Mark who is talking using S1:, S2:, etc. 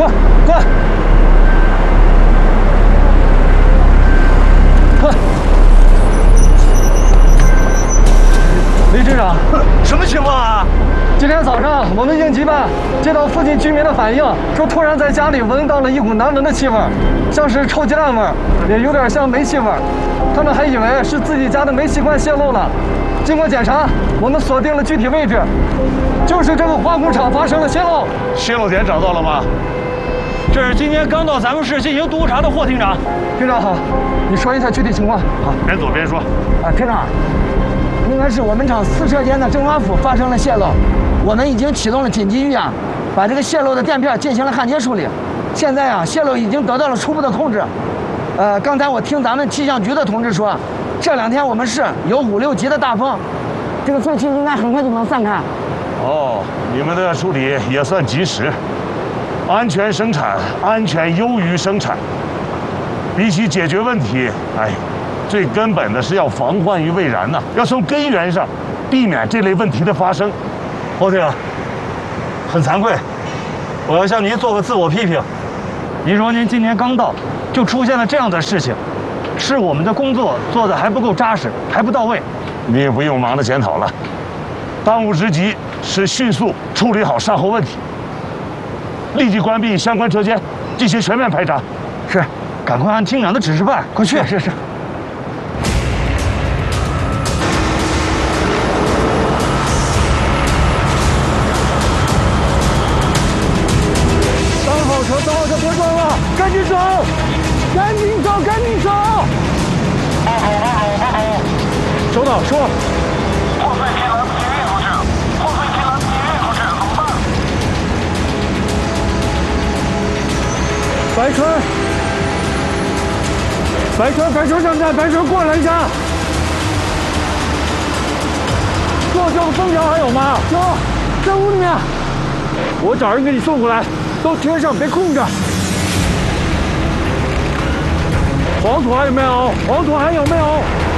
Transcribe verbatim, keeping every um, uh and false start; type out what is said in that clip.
S1: 快快快！李支长，
S2: 什么情况啊？
S1: 今天早上我们应急办接到附近居民的反映，说突然在家里闻到了一股难闻的气味，像是臭鸡蛋味，也有点像煤气味。他们还以为是自己家的煤气罐泄漏了。经过检查，我们锁定了具体位置，就是这个化工厂发生了泄漏。
S2: 泄漏点找到了吗？
S3: 这是今天刚到咱们市进行督查的霍厅长。
S1: 厅长好，你说一下具体情况。
S2: 好，边走边说。
S4: 啊，厅长，应该是我们厂四车间的蒸发府发生了泄漏，我们已经启动了紧急预案，把这个泄漏的垫片进行了焊接处理。现在啊，泄漏已经得到了初步的控制。呃，刚才我听咱们气象局的同志说，这两天我们市有五六级的大风，这个废气应该很快就能散开。
S2: 哦，你们的处理也算及时。安全生产，安全优于生产。比起解决问题，哎，最根本的是要防患于未然呐、啊，要从根源上避免这类问题的发生。
S3: 侯厅，很惭愧，我要向您做个自我批评。您说您今年刚到，就出现了这样的事情，是我们的工作做得还不够扎实，还不到位。
S2: 你也不用忙着检讨了，当务之急是迅速处理好善后问题，立即关闭相关车间，进行全面排查。
S3: 是，赶快按厅长的指示办，快去！
S1: 是是。三号车，三号车，别转了，赶紧走，赶紧走，赶紧走！
S5: 报告，报告，报告！
S1: 收到，说。
S5: 破碎机来不及运出去，破碎机来不及运出去，怎么办？
S1: 白川，白川，白川上站，白川过来一下。做这个封条还有吗？有，在屋里面。我找人给你送过来，都贴上，别空着。黄土还有没有？黄土还有没有？